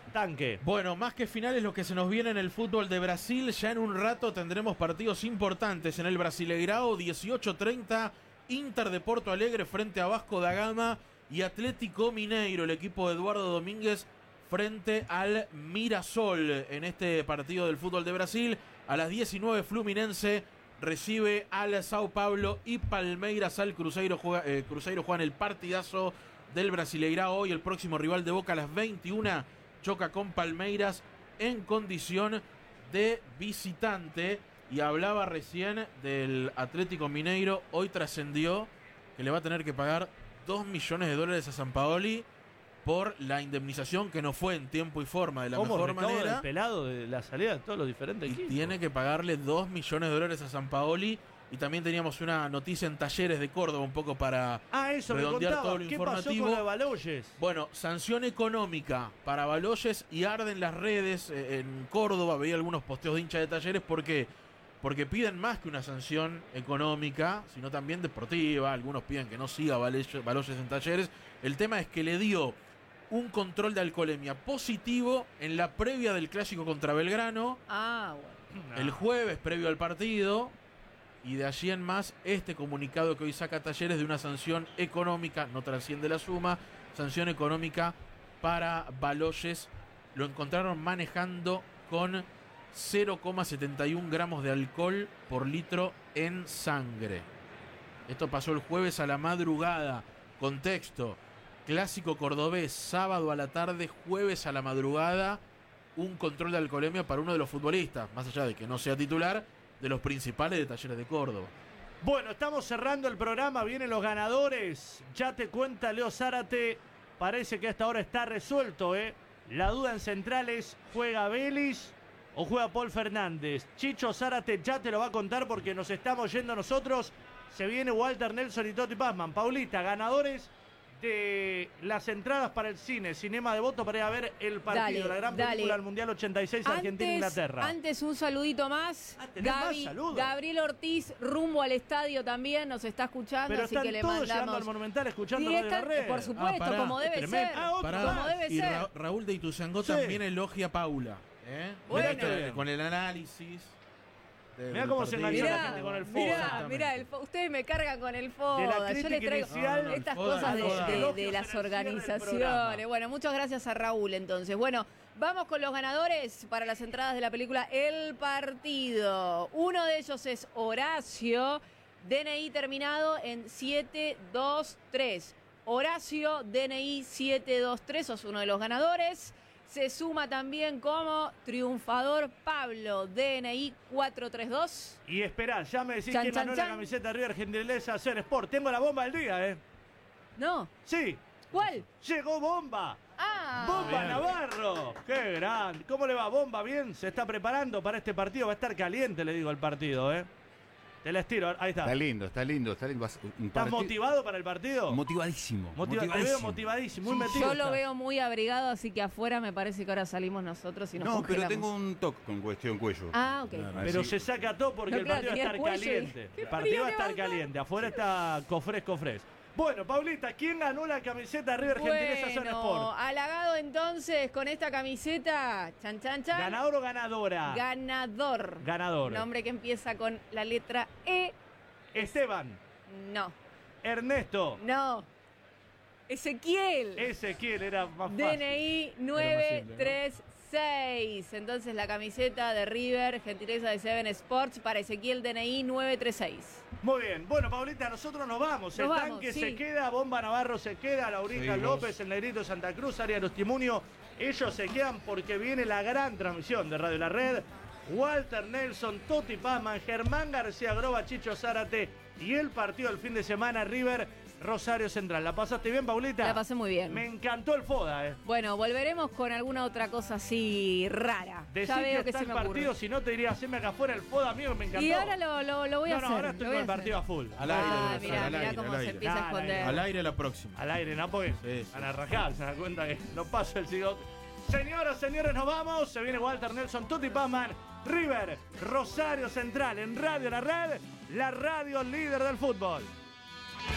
Tanque. Bueno, más que finales lo que se nos viene en el fútbol de Brasil. Ya en un rato tendremos partidos importantes en el Brasileirao. 18:30, Inter de Porto Alegre frente a Vasco da Gama y Atlético Mineiro, el equipo de Eduardo Domínguez, frente al Mirassol en este partido del fútbol de Brasil. A las 19 Fluminense recibe al Sao Paulo y Palmeiras al Cruzeiro. Cruzeiro juega en el partidazo del Brasileirao hoy. El próximo rival de Boca a las 21 choca con Palmeiras en condición de visitante. Y hablaba recién del Atlético Mineiro. Hoy trascendió que le va a tener que pagar $2 millones a Sampaoli por la indemnización que no fue en tiempo y forma de la mejor manera. El pelado de la salida de todos los diferentes equipos. Tiene que pagarle $2 millones a Sampaoli. Y también teníamos una noticia en Talleres de Córdoba, un poco para eso redondear todo lo ¿Qué informativo. pasó con lo de Baloyes? Bueno, sanción económica para Baloyes y arden las redes en Córdoba. Veía algunos posteos de hinchas de Talleres. ¿Por qué? Porque piden más que una sanción económica, sino también deportiva. Algunos piden que no siga Baloyes en Talleres. El tema es que le dio un control de alcoholemia positivo en la previa del clásico contra Belgrano. Bueno. El jueves previo al partido. Y de allí en más, este comunicado que hoy saca Talleres de una sanción económica, no trasciende la suma, sanción económica para Baloyes. Lo encontraron manejando con 0,71 gramos de alcohol por litro en sangre. Esto pasó el jueves a la madrugada. Contexto: clásico cordobés, sábado a la tarde, jueves a la madrugada. Un control de alcoholemia para uno de los futbolistas, más allá de que no sea titular, de los principales de Talleres de Córdoba. Bueno, estamos cerrando el programa, vienen los ganadores. Ya te cuenta Leo Zárate, parece que hasta ahora está resuelto, ¿eh? La duda en centrales, ¿juega Vélez o juega Paul Fernández? Chicho Zárate ya te lo va a contar porque nos estamos yendo nosotros. Se viene Walter Nelson y Toti Pazman. Paulita, ganadores de las entradas para el cine, Cinema de Voto, para ir a ver el partido, la gran película del Mundial 86, Argentina-Inglaterra. Antes un saludito más. Gabriel Ortiz, rumbo al estadio también, nos está escuchando. Pero así están que le todos mandamos llegando al Monumental escuchando Radio La Red. Por supuesto, como debe ser. Como debe y ser. Raúl de Ituzaingó también elogia a Paula. Bueno. Con el análisis. Mirá cómo se enganchó la gente con el FODA. Mirá, ustedes me cargan con el FODA. Yo les traigo estas cosas de las organizaciones. Bueno, muchas gracias a Raúl entonces. Bueno, vamos con los ganadores para las entradas de la película El Partido. Uno de ellos es Horacio, DNI terminado en 723. Horacio, DNI 723, sos uno de los ganadores. Se suma también como triunfador Pablo, DNI 432. Y esperá, ya me decís quién ganó la camiseta River Gentileza Hacer Sport. Tengo la bomba del día, ¿eh? No. Sí. ¿Cuál? Llegó Bomba. Bomba bien. Navarro. Qué grande. ¿Cómo le va, Bomba? Bien, se está preparando para este partido. Va a estar caliente, le digo, el partido, ¿eh? Te la estiro, ahí está. Está lindo. ¿Estás motivado para el partido? Motivadísimo. Te veo motivadísimo, muy metido. Yo lo veo muy abrigado, así que afuera me parece que ahora salimos nosotros y nos congelamos. Pero tengo un toque con cuestión cuello. Ok. Pero se saca todo porque el partido va a estar caliente. ¿Qué El partido va a frío estar que va a caliente. Afuera está cofres. Bueno, Paulita, ¿quién ganó la camiseta River Gentileza Zona Sport? Halagado entonces con esta camiseta. Chan. ¿Ganador o ganadora? Ganador. Nombre que empieza con la letra E. Esteban. No. Ernesto. No. Ezequiel era más fácil. DNI 936. Entonces la camiseta de River, gentileza de Seven Sports, para Ezequiel, DNI 936. Muy bien. Bueno, Paulita, nosotros nos vamos. El tanque se queda, Bomba Navarro se queda, Laurita López, el Negrito Santa Cruz, Arias Timunio. Ellos se quedan porque viene la gran transmisión de Radio La Red. Walter Nelson, Toti Pazman, Germán García Groba, Chicho Zárate y el partido del fin de semana River Rosario Central. ¿La pasaste bien, Paulita? La pasé muy bien. Me encantó el FODA, Bueno, volveremos con alguna otra cosa así rara. Decí ya veo que está se me el partido, ocurre. si no te diría, haceme acá afuera el FODA, amigo, me encantó. Y ahora lo voy a hacer. No, ahora estoy con el partido a full. Al aire. Mirá cómo se empieza a esconder. Al aire la próxima. Al aire, ¿no? Porque van a rajar, se dan cuenta que no pasa el siglo. Señoras, señores, nos vamos. Se viene Walter Nelson, Toti Pazman, River, Rosario Central en Radio La Red, la radio líder del fútbol.